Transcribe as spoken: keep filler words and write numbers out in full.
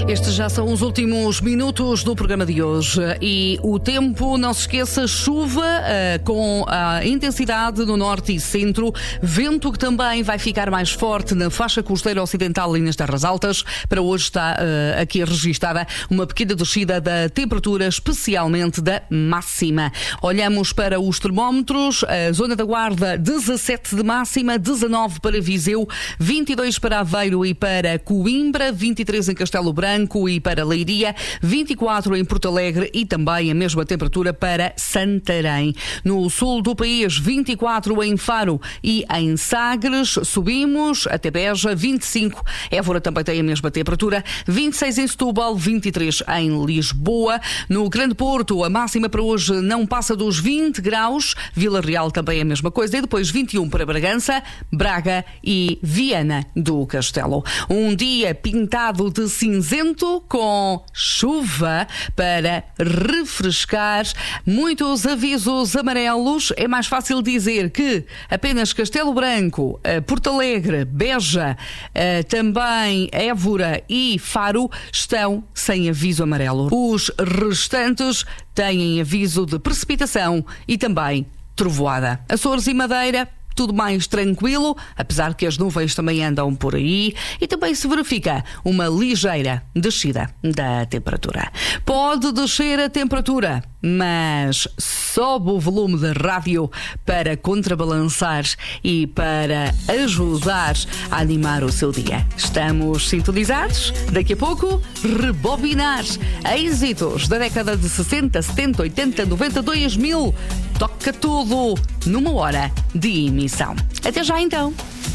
Estes já são os últimos minutos do programa de hoje e o tempo, não se esqueça, chuva uh, com a intensidade no norte e centro, vento que também vai ficar mais forte na faixa costeira ocidental e nas terras altas. Para hoje está uh, aqui registada uma pequena descida da temperatura, especialmente da máxima. Olhamos para os termómetros, a zona da Guarda dezassete de máxima, dezanove para Viseu, vinte e dois para Aveiro e para Coimbra, vinte e três em Castelo Branco e para Leiria, vinte e quatro em Porto Alegre e também a mesma temperatura para Santarém. No sul do país, vinte e quatro em Faro e em Sagres. Subimos até Beja, vinte e cinco. Évora também tem a mesma temperatura, vinte e seis em Setúbal, vinte e três em Lisboa. No Grande Porto, a máxima para hoje não passa dos vinte graus. Vila Real também é a mesma coisa. E depois vinte e um para Bragança, Braga e Viana do Castelo. Um dia pintado de cinzento com chuva para refrescar. Muitos avisos amarelos. É mais fácil dizer que apenas Castelo Branco, Porto Alegre, Beja, também Évora e Faro estão sem aviso amarelo. Os restantes têm aviso de precipitação e também trovoada. Açores e Madeira, tudo mais tranquilo, apesar que as nuvens também andam por aí e também se verifica uma ligeira descida da temperatura. Pode descer a temperatura, mas sobe o volume da rádio para contrabalançar e para ajudar a animar o seu dia. Estamos sintonizados? Daqui a pouco, rebobinar êxitos da década de sessenta, setenta, oitenta, noventa, dois mil. Toca tudo numa hora de emissão. Até já então!